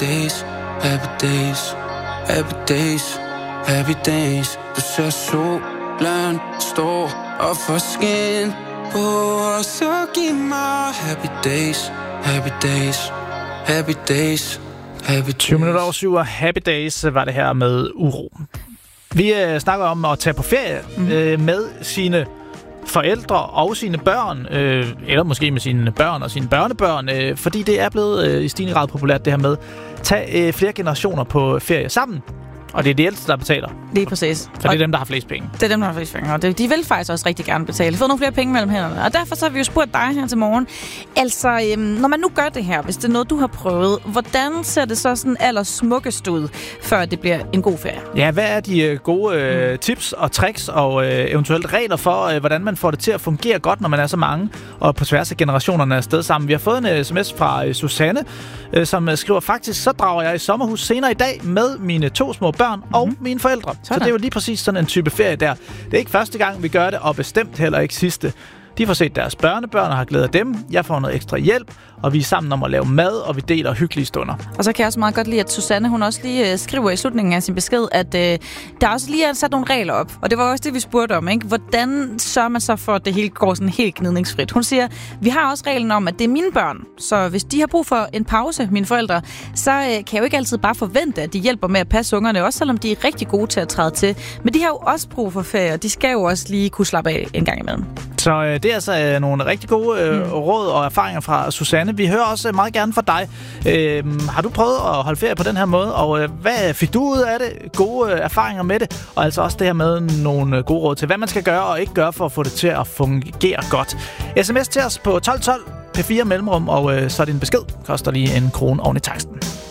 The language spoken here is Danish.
days, happy days, happy days, happy days. Du ser solen stå op for skin på, og så giv mig happy days, happy days, happy days, happy days. 20 minutter over 7 og Happy Days var det her med Uro. Vi snakker om at tage på ferie med sine forældre og sine børn, eller måske med sine børn og sine børnebørn, fordi det er blevet i stigende grad populært det her med at tage flere generationer på ferie sammen. Og det er de ældste, der betaler. Lige præcis. For det er dem, der har flest penge. Det er dem, der har flest penge, og de vil faktisk også rigtig gerne betale. Få nogle flere penge mellem hænderne. Og derfor så har vi jo spurgt dig her til morgen. Altså, når man nu gør det her, hvis det er noget, du har prøvet, hvordan ser det så sådan allersmukkest ud, før det bliver en god ferie? Ja, hvad er de gode tips og tricks og eventuelt regler for, hvordan man får det til at fungere godt, når man er så mange og på tværs af generationerne er sted sammen? Vi har fået en sms fra Susanne, som skriver, faktisk så drager jeg i sommerhus senere i dag med mine 2 små børn og mine forældre. Så det er jo lige præcis sådan en type ferie der. Det er ikke første gang, vi gør det, og bestemt heller ikke sidste. De får set deres børnebørn og har glædet af dem. Jeg får noget ekstra hjælp, og vi er sammen om at lave mad, og vi deler hyggelige stunder. Og så kan jeg også meget godt lide, at Susanne, hun også lige skriver i slutningen af sin besked, at der også lige er sat nogle regler op. Og det var også det, vi spurgte om, ikke? Hvordan sørger man så for, at det hele går sådan helt gnidningsfrit? Hun siger, vi har også reglen om, at det er mine børn. Så hvis de har brug for en pause, mine forældre, så kan jeg jo ikke altid bare forvente, at de hjælper med at passe ungerne, også selvom de er rigtig gode til at træde til. Men de har jo også brug for ferie, og de skal jo også lige kunne slappe af en gang imellem. Så det er altså nogle rigtig gode råd og erfaringer fra Susanne. Vi hører også meget gerne fra dig. Har du prøvet at holde ferie på den her måde? Og hvad fik du ud af det? Gode erfaringer med det? Og altså også det her med nogle gode råd til, hvad man skal gøre og ikke gøre for at få det til at fungere godt. SMS til os på 1212 P4 mellemrum, og så din besked koster lige 1 krone oven i taksten.